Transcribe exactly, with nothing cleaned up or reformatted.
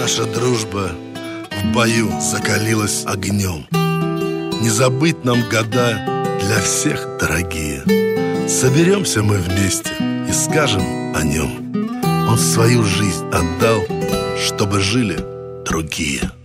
Наша дружба в бою закалилась огнем. Не забыть нам года для всех дорогие. Соберемся мы вместе и скажем о нем. Он свою жизнь отдал, чтобы жили другие.